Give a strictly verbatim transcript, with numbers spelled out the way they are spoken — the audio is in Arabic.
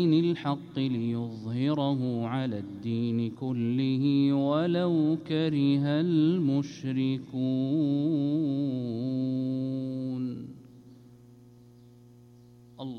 الحق ليظهره على الدين كله ولو كره المشركون.